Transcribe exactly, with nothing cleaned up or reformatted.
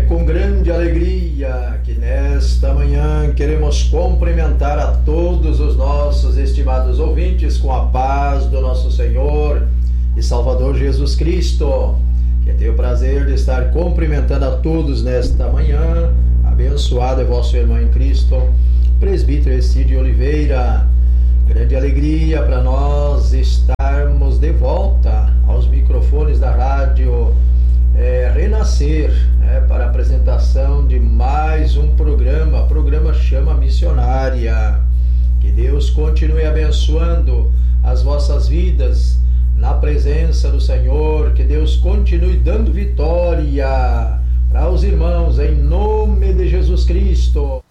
com grande alegria que nesta manhã queremos cumprimentar a todos os nossos estimados ouvintes com a paz do nosso Senhor e Salvador Jesus Cristo, que tenho o prazer de estar cumprimentando a todos nesta manhã. Abençoado é vosso irmão em Cristo, presbítero Estídio Oliveira. Grande alegria para nós estarmos de volta aos microfones da rádio é, Renascer, né, para a apresentação de mais um programa, programa Chama Missionária. Que Deus continue abençoando as vossas vidas na presença do Senhor, que Deus continue dando vitória para os irmãos, em nome de Jesus Cristo.